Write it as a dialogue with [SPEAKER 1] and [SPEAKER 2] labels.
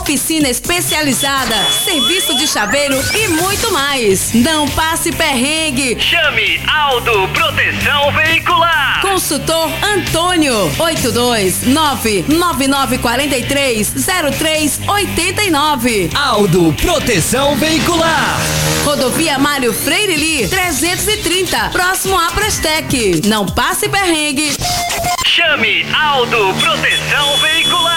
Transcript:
[SPEAKER 1] oficina especializada, serviço de chaveiro e muito mais. Não passe perrengue.
[SPEAKER 2] Chame Aldo Proteção Veicular.
[SPEAKER 1] Consultor Antônio, 829-9943-0389.
[SPEAKER 3] Aldo Proteção Veicular.
[SPEAKER 1] Rodovia Mário Freire Lee, 330, próximo à Prestec. Não passe perrengue.
[SPEAKER 2] Chame Aldo Proteção Veicular.